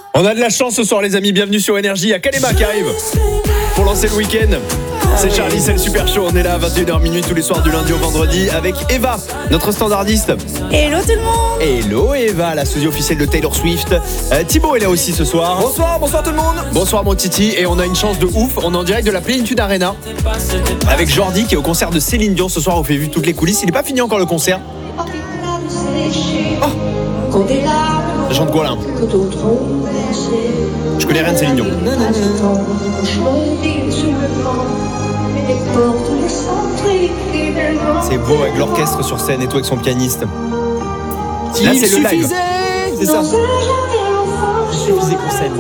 On a de la chance ce soir les amis, bienvenue sur Énergie, il y a Kalema qui arrive pour lancer le week-end. C'est Charlie, c'est le super show, on est là à 21h minuit tous les soirs du lundi au vendredi avec Eva, notre standardiste. Hello tout le monde. Hello Eva, la sosie officielle de Taylor Swift. Thibaut est là aussi ce soir. Bonsoir tout le monde. Bonsoir mon Titi, et on a une chance de ouf, on est en direct de la Plénitude Arena avec Jordi qui est au concert de Céline Dion ce soir, on fait vu toutes les coulisses, il n'est pas fini encore le concert. Ça chante quoi là? Je connais rien de Céline Dion. C'est beau avec l'orchestre sur scène et tout avec son pianiste. Là c'est le live. C'est ça. Il suffisait qu'on s'aime.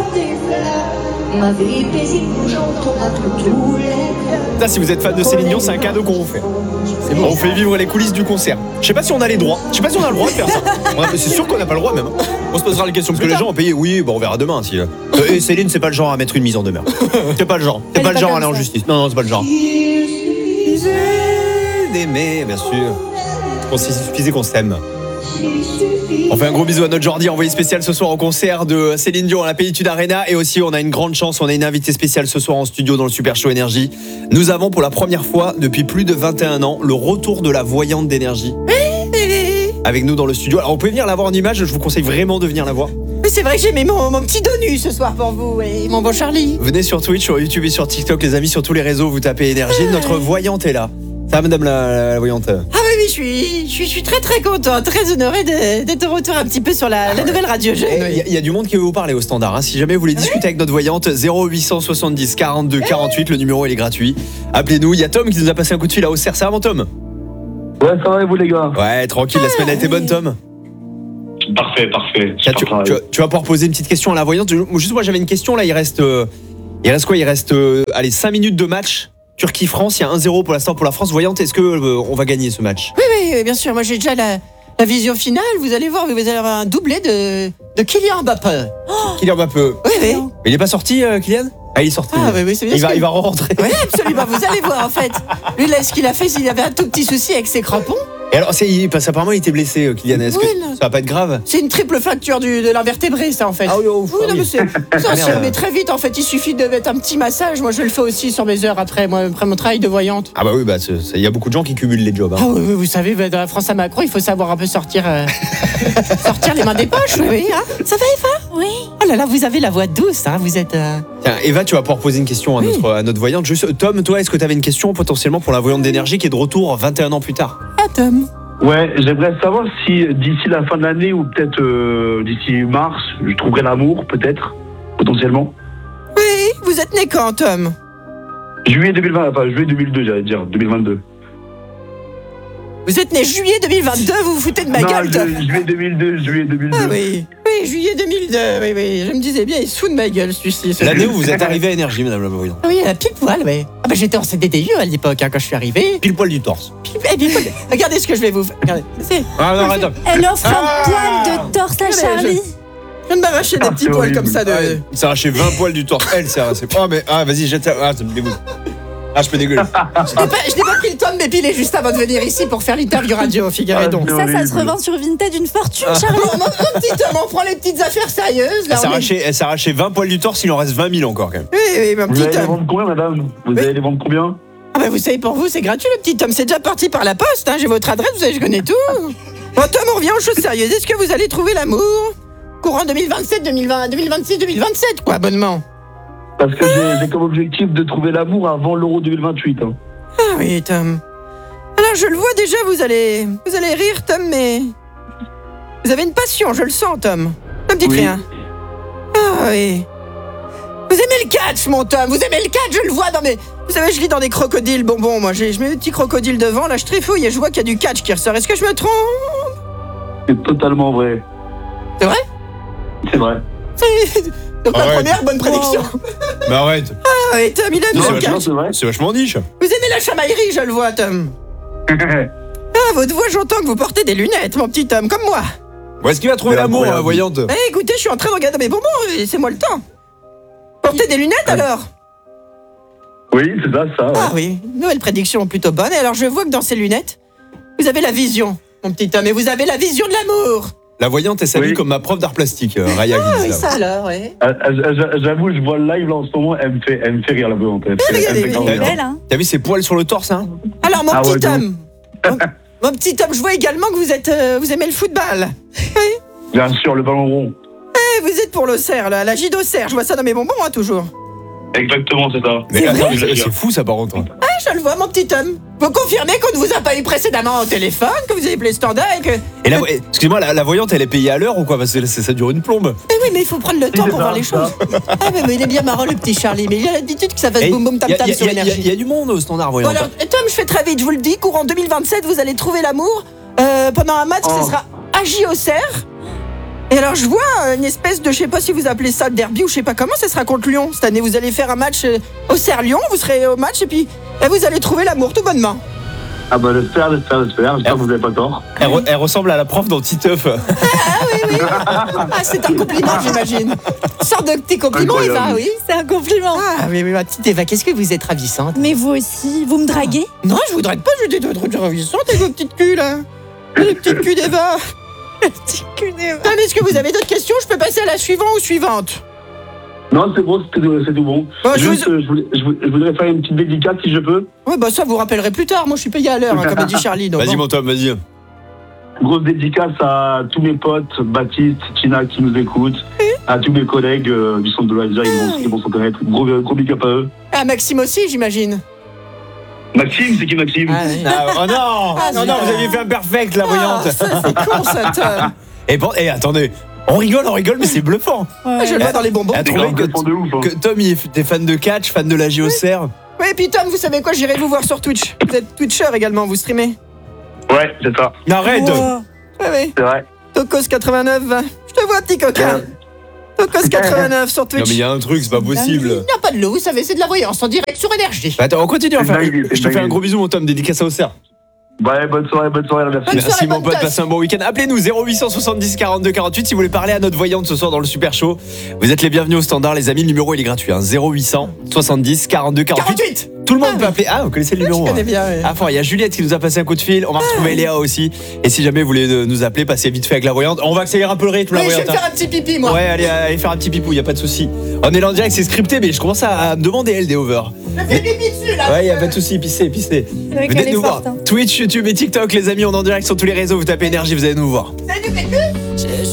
Là, si vous êtes fan de Céline Dion, c'est un cadeau qu'on vous fait. C'est bon. On fait vivre les coulisses du concert. Je sais pas si on a les droits. Je sais pas si on a le droit de faire ça. C'est sûr qu'on n'a pas le droit même. On se posera la question parce que les gens ont payé. Oui, bon, on verra demain. Si. Et Céline, c'est pas le genre à mettre une mise en demeure. C'est pas le genre. C'est pas le genre à aller en justice. Non, c'est pas le genre. D'aimer, bien sûr. Il suffisait qu'on s'aime. On fait un gros bisou à notre Jordi, envoyé spécial ce soir au concert de Céline Dion à la Plénitude Arena. Et aussi on a une grande chance, on a une invitée spéciale ce soir en studio dans le Super Show Énergie. Nous avons pour la première fois depuis plus de 21 ans le retour de la voyante d'énergie avec nous dans le studio. Alors on peut venir la voir en image, je vous conseille vraiment de venir la voir. Mais c'est vrai que j'ai mis mon petit dos nu ce soir pour vous et mon bon Charlie. Venez sur Twitch, sur YouTube et sur TikTok les amis, sur tous les réseaux, vous tapez Énergie. Notre voyante est là. Ça va madame la voyante? Ah oui, je suis très très contente, très honorée d'être de retour un petit peu sur la nouvelle radio jeune. Il y a du monde qui veut vous parler au standard, hein. Si jamais vous voulez discuter avec notre voyante, 0870 42 48, le numéro il est gratuit. Appelez-nous, il y a Tom qui nous a passé un coup de fil à Auxerre, ça va mon Tom? Ouais, ça va et vous les gars? Ouais, tranquille, la semaine a été bonne Tom? Parfait. Tu vas pouvoir poser une petite question à la voyante. Juste moi j'avais une question là, il reste quoi? Il reste allez 5 minutes de match. Turquie-France, il y a 1-0 pour l'instant pour la France. Voyante, est-ce que on va gagner ce match? Oui, bien sûr. Moi, j'ai déjà la vision finale. Vous allez voir, vous allez avoir un doublé de Kylian Mbappé. Kylian Mbappé. Oui. Mais il est pas sorti, Kylian? Ah, il est sorti. Ah, oui, c'est bien. Il va rentrer. Oui, absolument. Vous allez voir, en fait. Lui, là, ce qu'il a fait, c'est qu'il avait un tout petit souci avec ses crampons. Et alors, parce qu'apparemment, il était blessé, Kylian. Est-ce que ça va pas être grave? C'est une triple fracture de l'invertébré, ça, en fait. Ah oui, non, mais ça se remet très vite, en fait. Il suffit de mettre un petit massage. Moi, je le fais aussi sur mes heures après mon travail de voyante. Ah bah oui, il y a beaucoup de gens qui cumulent les jobs. Hein. Ah oui, vous savez, dans la France à Macron, il faut savoir un peu sortir les mains des poches. Oui, hein. Ça va, Eva? Oui. Oh là là, vous avez la voix douce, hein. Vous êtes... Tiens, Eva, tu vas pouvoir poser une question à notre voyante. Juste, Tom, toi, est-ce que tu avais une question potentiellement pour la voyante d'énergie qui est de retour 21 ans plus tard? Ah, Tom. Ouais, j'aimerais savoir si d'ici la fin de l'année ou peut-être d'ici mars, je trouverai l'amour, peut-être, potentiellement. Oui, vous êtes né quand, Tom? Juillet 2002, j'allais dire, 2022. Vous êtes né juillet 2022, vous vous foutez de ma gueule, Tom? Juillet 2002. Ah oui, juillet 2002, oui, je me disais bien, il se fout de ma gueule, celui-ci. L'année où vous êtes arrivé à Énergie, madame la voyante. Ah oui, à pile poil, oui. Ah bah j'étais en CDDU à l'époque, hein, quand je suis arrivé. Pile poil du torse. Regardez ce que je vais vous faire. Regardez. Ah non, arrête. Elle offre un poil de torse à Charlie. Je viens de m'arracher des petits poils comme ça de... Il s'est arraché 20 poils du torse. Elle s'est arraché. Oh mais vas-y, jette ça. Ah, ça me dégoûte. Ah, je peux dégueuler. Je n'ai pas pris le temps de m'épiler juste avant de venir ici pour faire l'interview radio, figurez donc. Ça se revend sur Vinted d'une fortune, Charlie. Mon petit homme, on prend les petites affaires sérieuses. Là, elle s'est arraché 20 poils du torse, il en reste 20 000 encore quand même. Oui, mon petit homme. Vous allez les vendre combien, madame? Vous allez les vendre combien? Ah bah vous savez, pour vous, c'est gratuit, le petit homme. C'est déjà parti par la poste, hein. J'ai votre adresse, vous savez, je connais tout. Bon, Tom, on revient aux choses sérieuses. Est-ce que vous allez trouver l'amour courant 2027, 2020, 2026, 2027, quoi, bonnement? Parce que j'ai comme objectif de trouver l'amour avant l'Euro 2028. Hein. Ah oui, Tom. Alors, je le vois déjà, vous allez rire, Tom, mais... Vous avez une passion, je le sens, Tom. Ne me dites rien. Ah oui. Vous aimez le catch, mon Tom. Vous aimez le catch, je le vois dans mes... Vous savez, je lis dans des crocodiles bonbons, moi. Je mets des petits crocodiles devant, là, je trifouille et je vois qu'il y a du catch qui ressort. Est-ce que je me trompe? C'est totalement vrai. C'est vrai? C'est vrai. Donc ma première bonne prédiction. Mais arrête. Ah oui, Tom, il aime le catch. C'est vachement niche. Vous aimez la chamaillerie, je le vois, Tom. Ah, votre voix, j'entends que vous portez des lunettes, mon petit Tom, comme moi. Où est-ce qu'il va trouver l'amour, la voyante? Écoutez, je suis en train de regarder mes bonbons, laissez-moi le temps. Portez des lunettes, alors? Oui, c'est ça, ouais. Ah oui, nouvelle prédiction plutôt bonne. Et alors, je vois que dans ces lunettes, vous avez la vision, mon petit Tom, et vous avez la vision de l'amour. La voyante, elle s'habille Oui. comme ma prof d'art plastique, Raya Ah qui dit oui, ça. ça alors, oui. J'avoue, je vois le live là en ce moment, elle me fait rire la voyante. Elle me fait regardez, grave Elle est rire. belle, hein. T'as vu ses poils sur le torse, hein? Alors, mon Ah ouais, petit donc. homme. Mon petit homme, je vois également que vous aimez le football. Bien sûr, le ballon rond. Eh, vous êtes pour l'Auxerre, là, la J d'Auxerre. Je vois ça dans mes bonbons, hein, toujours. Exactement, c'est ça. Mais attends, mais vrai c'est fou ça par contre. Ah, je le vois, mon petit homme. Vous confirmez qu'on ne vous a pas eu précédemment au téléphone, que vous avez appelé le standard et que... Et excusez-moi, la voyante, elle est payée à l'heure ou quoi? Parce que ça dure une plombe. Eh oui, mais il faut prendre le temps c'est pour ça, voir les ça. choses. Ah, mais il est bien marrant, le petit Charlie. Mais il a l'habitude que ça fasse Et boum boum tam tam sur Il l'énergie. y a du monde au standard Bon, voyante. alors, Tom, je fais très vite, je vous le dis. Courant 2027, vous allez trouver l'amour. Pendant un match, Oh. ce sera AJ Auxerre. Et alors, je vois une espèce de, je sais pas si vous appelez ça derby ou je sais pas comment, ça sera contre Lyon. Cette année, vous allez faire un match Auxerre-Lyon, vous serez au match et puis vous allez trouver l'amour tout bonnement. Ah bah j'espère. J'espère que vous n'avez pas tort. Elle ressemble à la prof dans Titeuf. Ah, c'est un compliment, j'imagine. Sorte de petit compliment, Eva, Incroyable. oui. C'est un compliment. Ah, mais ma petite Eva, qu'est-ce que vous êtes ravissante. Mais vous aussi, vous me draguez? Non, je vous drague pas, je dis de trucs ravissante avec vos petites culs, là. Les petites culs d'Eva. Petit cul d'Eva. Ah, mais est-ce que vous avez d'autres questions? Je peux passer à la suivante ou suivante? Non, c'est bon, c'est tout bon. Bon, Juste, je voudrais faire une petite dédicace si je peux. Ouais, bah ça, vous rappellerez plus tard. Moi, je suis payé à l'heure, hein, comme a dit Charlie. Donc Vas-y, bon. mon Tom, vas-y. Grosse dédicace à tous mes potes, Baptiste, Tina qui nous écoutent, à tous mes collègues du centre de loisirs, ils vont s'en connaître. Gros big up à eux. Ah, Maxime aussi, j'imagine. Maxime, c'est qui Maxime? Ah, oui. Oh non! Ah, Non, vous aviez fait un perfect, la Ah, voyante. ça, c'est con, ça, Tom. Et attendez, on rigole, mais c'est bluffant. Ouais. Je le vois dans les bonbons. Elle a C'est trouvé grave bluffant de ouf. Hein. que Tom, il était fan de catch, fan de la JOCR. Oui, et puis Tom, vous savez quoi? J'irai vous voir sur Twitch. Vous êtes Twitcher également, vous streamez. Ouais, c'est ça, Arrête! Wow. Oui, oui. c'est vrai. Tocos89. Je te vois, petit coquin. Tocos89 sur Non, Twitch. mais il y a un truc, c'est pas possible. Il n'y a pas de loup, vous savez, c'est de la voyance en direct sur énergie. Bah, attends, on continue à C'est faire. dingue, c'est Je te fais dingue. un gros bisou, mon Tom, dédicace à Auxerre. Ouais, bonne soirée, merci. Bonne Merci, soirée, mon bonne pote, tasse. passez un bon week-end. Appelez-nous 0870 42 48 si vous voulez parler à notre voyante ce soir dans le Super Show. Vous êtes les bienvenus au standard, les amis. Le numéro, il est gratuit. 0870 42 48. 48. Tout le monde peut appeler. Ah, vous connaissez le numéro? Je connais hein. bien, oui. Ah, fort, il y a Juliette qui nous a passé un coup de fil. On va retrouver Léa aussi. Et si jamais vous voulez nous appeler, passez vite fait avec la voyante. On va accélérer un peu le rythme, la Oui, je vais voyante. me faire un petit pipi, moi. Ouais, allez faire un petit pipou, y a pas de souci. On est là en direct, c'est scripté, mais je commence à me demander LD over. Je fais pipi dessus, là. Ouais, y a pas de souci, pissez. C'est vrai Venez qu'elle est nous voir. forte, hein. Twitch, YouTube et TikTok, les amis, on est en direct sur tous les réseaux. Vous tapez énergie, vous allez nous voir. C'est du vécu.